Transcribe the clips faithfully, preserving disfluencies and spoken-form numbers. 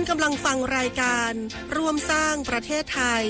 านกำลังฟังรายการร่วมสร้างประเทศไทย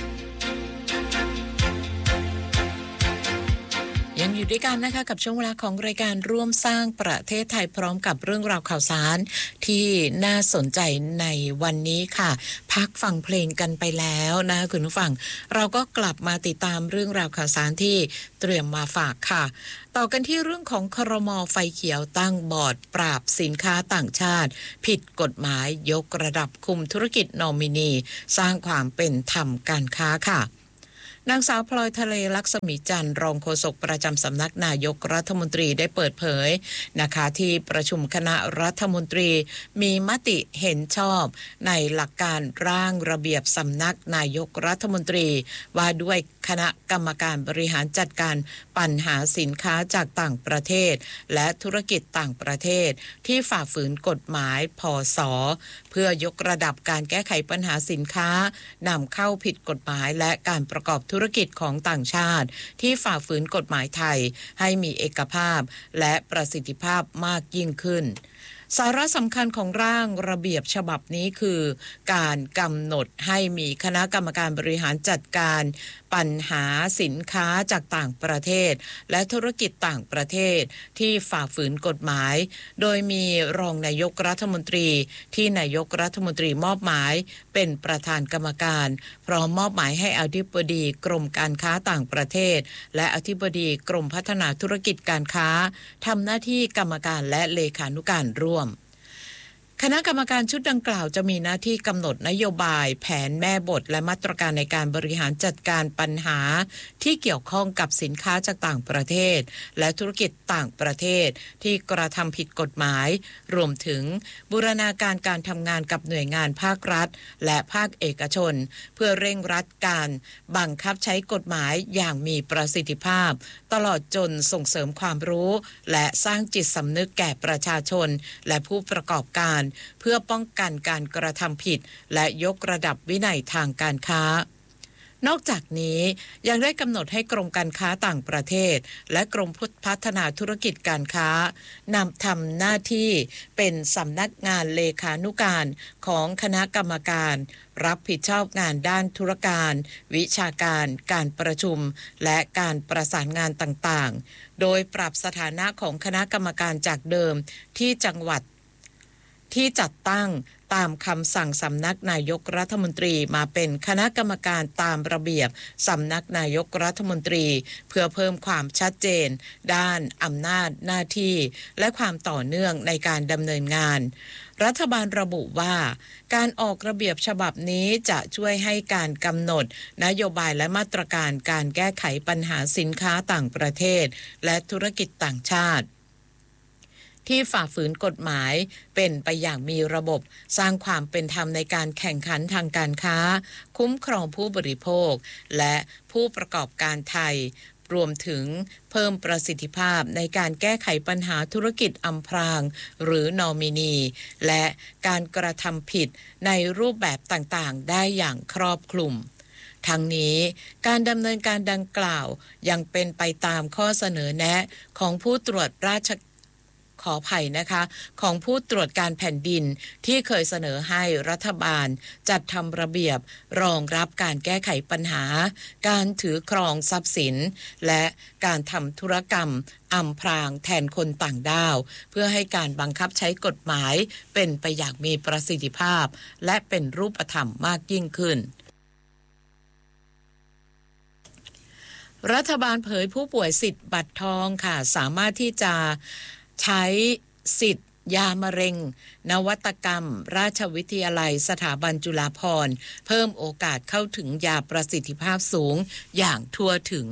ยังอยู่ด้วยกันนะคะกับช่วงเวลาของรายการร่วมสร้างประเทศไทยพร้อมกับเรื่องราวข่าวสารที่น่าสนใจในวันนี้ค่ะพักฟังเพลงกันไปแล้วนะคุณผู้ฟังเราก็กลับมาติดตามเรื่องราวข่าวสารที่เตรียมมาฝากค่ะต่อกันที่เรื่องของครม.ไฟเขียวตั้งบอร์ดปราบสินค้าต่างชาติผิดกฎหมายยกระดับคุมธุรกิจนอมินีสร้างความเป็นธรรมการค้าค่ะนางสาวพลอยทะเลลักษมีจันทร์รองโฆษกประจำสำนักนายกรัฐมนตรีได้เปิดเผยนะคะที่ประชุมคณะรัฐมนตรีมีมติเห็นชอบในหลักการร่างระเบียบสำนักนายกรัฐมนตรีว่าด้วยคณะกรรมการบริหารจัดการปัญหาสินค้าจากต่างประเทศและธุรกิจต่างประเทศที่ฝ่าฝืนกฎหมายพ.ศ.เพื่อยกระดับการแก้ไขปัญหาสินค้านำเข้าผิดกฎหมายและการประกอบธุรกิจของต่างชาติที่ฝ่าฝืนกฎหมายไทยให้มีเอกภาพและประสิทธิภาพมากยิ่งขึ้นสาระสำคัญของร่างระเบียบฉบับนี้คือการกำหนดให้มีคณะกรรมการบริหารจัดการปัญหาสินค้าจากต่างประเทศและธุรกิจต่างประเทศที่ฝ่าฝืนกฎหมายโดยมีรองนายกรัฐมนตรีที่นายกรัฐมนตรีมอบหมายเป็นประธานกรรมการพร้อมมอบหมายให้อธิบดีกรมการค้าต่างประเทศและอธิบดีกรมพัฒนาธุรกิจการค้าทำหน้าที่กรรมการและเลขานุการร่วมคณะกรรมการชุดดังกล่าวจะมีหน้าที่กำหนดนโยบายแผนแม่บทและมาตรการในการบริหารจัดการปัญหาที่เกี่ยวข้องกับสินค้าจากต่างประเทศและธุรกิจต่างประเทศที่กระทำผิดกฎหมายรวมถึงบูรณาการการทำงานกับหน่วยงานภาครัฐและภาคเอกชนเพื่อเร่งรัดการบังคับใช้กฎหมายอย่างมีประสิทธิภาพตลอดจนส่งเสริมความรู้และสร้างจิตสำนึกแก่ประชาชนและผู้ประกอบการเพื่อป้องกันการกระทำผิดและยกระดับวินัยทางการค้านอกจากนี้ยังได้กำหนดให้กรมการค้าต่างประเทศและกรมพัฒนาธุรกิจการค้านำทำหน้าที่เป็นสำนักงานเลขานุการของคณะกรรมการรับผิดชอบงานด้านธุรการวิชาการการประชุมและการประสานงานต่างๆโดยปรับสถานะของคณะกรรมการจากเดิมที่จังหวัดที่จัดตั้งตามคำสั่งสำนักนายกรัฐมนตรีมาเป็นคณะกรรมการตามระเบียบสำนักนายกรัฐมนตรีเพื่อเพิ่มความชัดเจนด้านอำนาจหน้าที่และความต่อเนื่องในการดำเนินงานรัฐบาลระบุว่าการออกระเบียบฉบับนี้จะช่วยให้การกำหนดนโยบายและมาตรการการแก้ไขปัญหาสินค้าต่างประเทศและธุรกิจต่างชาติที่ฝ่าฝืนกฎหมายเป็นไปอย่างมีระบบสร้างความเป็นธรรมในการแข่งขันทางการค้าคุ้มครองผู้บริโภคและผู้ประกอบการไทยรวมถึงเพิ่มประสิทธิภาพในการแก้ไขปัญหาธุรกิจอำพรางหรือนอมินีและการกระทำผิดในรูปแบบต่างๆได้อย่างครอบคลุมทั้งนี้การดำเนินการดังกล่าวยังเป็นไปตามข้อเสนอแนะของผู้ตรวจราชขออภัยนะคะของผู้ตรวจการแผ่นดินที่เคยเสนอให้รัฐบาลจัดทำระเบียบรองรับการแก้ไขปัญหาการถือครองทรัพย์สินและการทำธุรกรรมอำพรางแทนคนต่างด้าวเพื่อให้การบังคับใช้กฎหมายเป็นไปอย่างมีประสิทธิภาพและเป็นรูปธรรมมากยิ่งขึ้นรัฐบาลเผยผู้ป่วยสิทธิ์บัตรทองค่ะสามารถที่จะใช้สิทธิ์ยามะเร็งนวัตกรรมราชวิทยาลัยสถาบันจุฬาภรณ์เพิ่มโอกาสเข้าถึงยาประสิทธิภาพสูงอย่างทั่วถึง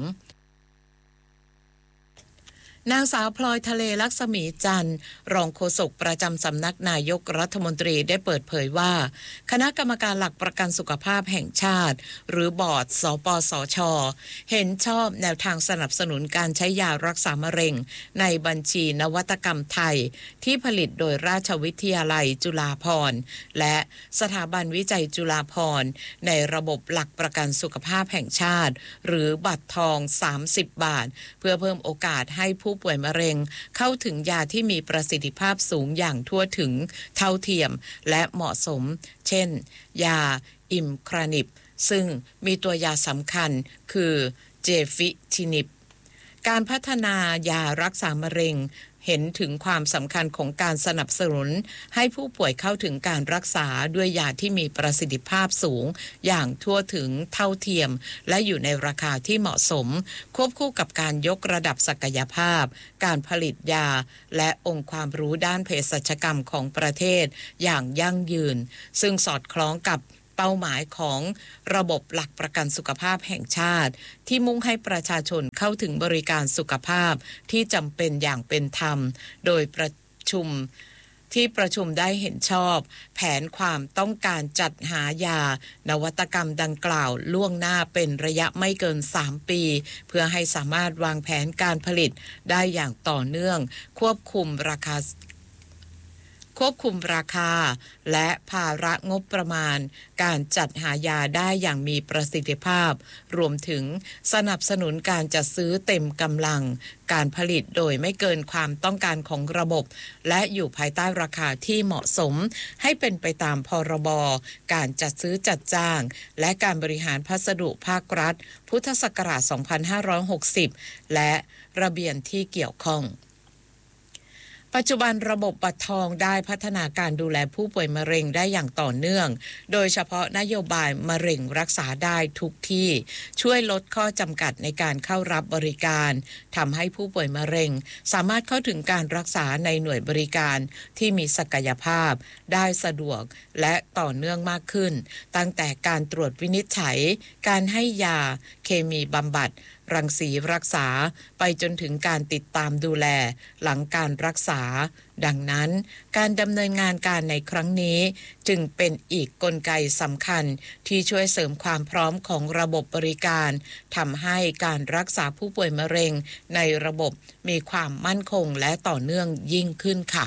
นางสาวพลอยทะเลลักษมีจันทร์รองโฆษกประจำสำนักนายกรัฐมนตรีได้เปิดเผยว่าคณะกรรมการหลักประกันสุขภาพแห่งชาติหรือบอร์ดสปสช.เห็นชอบแนวทางสนับสนุนการใช้ยารักษามะเร็งในบัญชีนวัตกรรมไทยที่ผลิตโดยราชวิทยาลัยจุฬาภรณ์และสถาบันวิจัยจุฬาภรณ์ในระบบหลักประกันสุขภาพแห่งชาติหรือบัตรทองสามสิบบาทเพื่อเพิ่มโอกาสให้ผู้ผู้ป่วยมะเร็งเข้าถึงยาที่มีประสิทธิภาพสูงอย่างทั่วถึงเท่าเทียมและเหมาะสมเช่นยาอิมครานิบซึ่งมีตัวยาสำคัญคือเจฟิทินิบการพัฒนายารักษามะเร็งเห็นถึงความสำคัญของการสนับสนุนให้ผู้ป่วยเข้าถึงการรักษาด้วยยาที่มีประสิทธิภาพสูงอย่างทั่วถึงเท่าเทียมและอยู่ในราคาที่เหมาะสมควบคู่กับการยกระดับศักยภาพการผลิตยาและองค์ความรู้ด้านเภสัชกรรมของประเทศอย่างยั่งยืนซึ่งสอดคล้องกับเป้าหมายของระบบหลักประกันสุขภาพแห่งชาติที่มุ่งให้ประชาชนเข้าถึงบริการสุขภาพที่จำเป็นอย่างเป็นธรรมโดยประชุมที่ประชุมได้เห็นชอบแผนความต้องการจัดหายานวัตกรรมดังกล่าวล่วงหน้าเป็นระยะไม่เกินสามปีเพื่อให้สามารถวางแผนการผลิตได้อย่างต่อเนื่องควบคุมราคาควบคุมราคาและภาระงบประมาณการจัดหายาได้อย่างมีประสิทธิภาพรวมถึงสนับสนุนการจัดซื้อเต็มกำลังการผลิตโดยไม่เกินความต้องการของระบบและอยู่ภายใต้ราคาที่เหมาะสมให้เป็นไปตามพรบการจัดซื้อจัดจ้างและการบริหารพัสดุภาครัฐพุทธศักราชสองพันห้าร้อยหกสิบและระเบียบที่เกี่ยวข้องปัจจุบันระบบบัตรทองได้พัฒนาการดูแลผู้ป่วยมะเร็งได้อย่างต่อเนื่องโดยเฉพาะนโยบายมะเร็งรักษาได้ทุกที่ช่วยลดข้อจำกัดในการเข้ารับบริการทำให้ผู้ป่วยมะเร็งสามารถเข้าถึงการรักษาในหน่วยบริการที่มีศักยภาพได้สะดวกและต่อเนื่องมากขึ้นตั้งแต่การตรวจวินิจฉัยการให้ยาเคมีบำบัดรังสีรักษาไปจนถึงการติดตามดูแลหลังการรักษาดังนั้นการดำเนินงานการในครั้งนี้จึงเป็นอีกกลไกสำคัญที่ช่วยเสริมความพร้อมของระบบบริการทำให้การรักษาผู้ป่วยมะเร็งในระบบมีความมั่นคงและต่อเนื่องยิ่งขึ้นค่ะ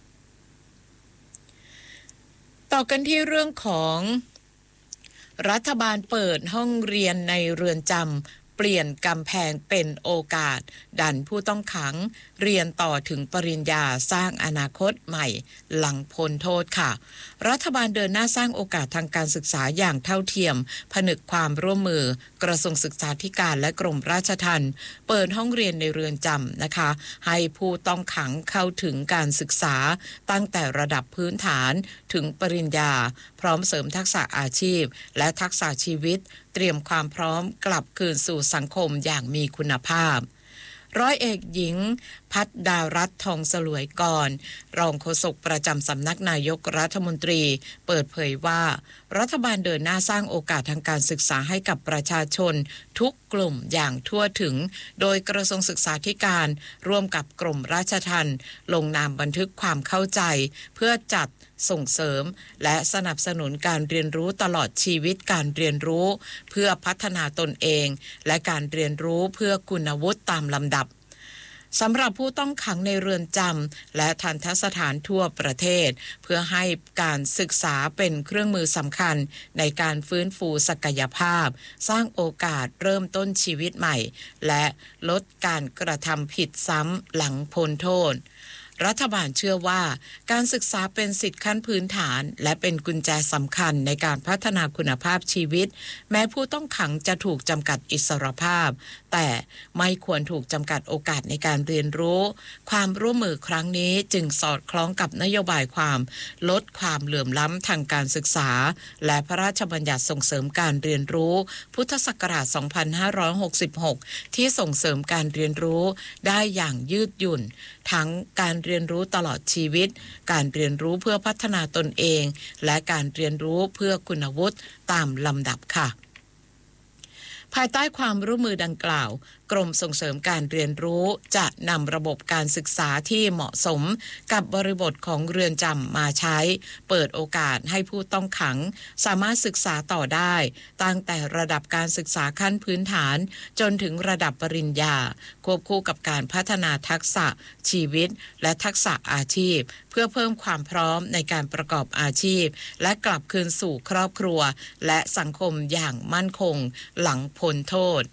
ต่อกันที่เรื่องของรัฐบาลเปิดห้องเรียนในเรือนจำเปลี่ยนกำแพงเป็นโอกาสดันผู้ต้องขังเรียนต่อถึงปริญญาสร้างอนาคตใหม่หลังพ้นโทษค่ะรัฐบาลเดินหน้าสร้างโอกาสทางการศึกษาอย่างเท่าเทียมผนึกความร่วมมือกระทรวงศึกษาธิการและกรมราชทัณฑ์เปิดห้องเรียนในเรือนจำนะคะให้ผู้ต้องขังเข้าถึงการศึกษาตั้งแต่ระดับพื้นฐานถึงปริญญาพร้อมเสริมทักษะอาชีพและทักษะชีวิตเตรียมความพร้อมกลับคืนสู่สังคมอย่างมีคุณภาพร้อยเอกหญิงพัฒดารัตน์ทองสลวยกรรองโฆษกประจำสำนักนายกรัฐมนตรีเปิดเผยว่ารัฐบาลเดินหน้าสร้างโอกาสทางการศึกษาให้กับประชาชนทุกกลุ่มอย่างทั่วถึงโดยกระทรวงศึกษาธิการร่วมกับกรมราชทัณฑ์ลงนามบันทึกความเข้าใจเพื่อจัดส่งเสริมและสนับสนุนการเรียนรู้ตลอดชีวิตการเรียนรู้เพื่อพัฒนาตนเองและการเรียนรู้เพื่อคุณวุฒิตามลำดับสำหรับผู้ต้องขังในเรือนจำและทันตสถานทั่วประเทศเพื่อให้การศึกษาเป็นเครื่องมือสำคัญในการฟื้นฟูศักยภาพสร้างโอกาสเริ่มต้นชีวิตใหม่และลดการกระทำผิดซ้ำหลังพ้นโทษรัฐบาลเชื่อว่าการศึกษาเป็นสิทธิขั้นพื้นฐานและเป็นกุญแจสำคัญในการพัฒนาคุณภาพชีวิตแม้ผู้ต้องขังจะถูกจำกัดอิสรภาพแต่ไม่ควรถูกจำกัดโอกาสในการเรียนรู้ความร่วมมือครั้งนี้จึงสอดคล้องกับนโยบายความลดความเหลื่อมล้ำทางการศึกษาและพระราชบัญญัติส่งเสริมการเรียนรู้พุทธศักราชสองพันห้าร้อยหกสิบหกที่ส่งเสริมการเรียนรู้ได้อย่างยืดหยุ่นทั้งการเรียนรู้ตลอดชีวิตการเรียนรู้เพื่อพัฒนาตนเองและการเรียนรู้เพื่อคุณวุฒิตามลำดับค่ะภายใต้ความร่วมมือดังกล่าวกรมส่งเสริมการเรียนรู้จะนำระบบการศึกษาที่เหมาะสมกับบริบทของเรือนจำมาใช้เปิดโอกาสให้ผู้ต้องขังสามารถศึกษาต่อได้ตั้งแต่ระดับการศึกษาขั้นพื้นฐานจนถึงระดับปริญญาควบคู่กับการพัฒนาทักษะชีวิตและทักษะอาชีพเพื่อเพิ่มความพร้อมในการประกอบอาชีพและกลับคืนสู่ครอบครัวและสังคมอย่างมั่นคงหลังพ้นโทษ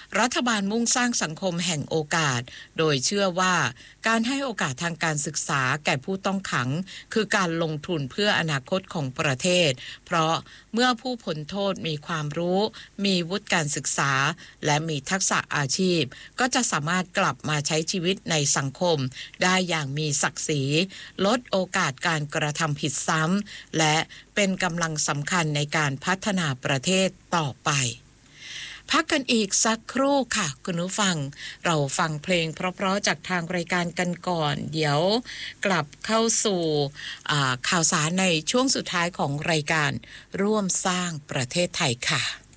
รัฐบาลมุ่งสร้างสังคมแห่งโอกาสโดยเชื่อว่าการให้โอกาสทางการศึกษาแก่ผู้ต้องขังคือการลงทุนเพื่ออนาคตของประเทศเพราะเมื่อผู้พ้นโทษมีความรู้มีวุฒิการศึกษาและมีทักษะอาชีพก็จะสามารถกลับมาใช้ชีวิตในสังคมได้อย่างมีศักดิ์ศรีลดโอกาสการกระทำผิดซ้ำและเป็นกำลังสำคัญในการพัฒนาประเทศต่อไปพักกันอีกสักครู่ค่ะคุณผู้ฟังเราฟังเพลงเพราะๆจากทางรายการกันก่อนเดี๋ยวกลับเข้าสู่ข่าวสารในช่วงสุดท้ายของรายการร่วมสร้างประเทศไทยค่ะ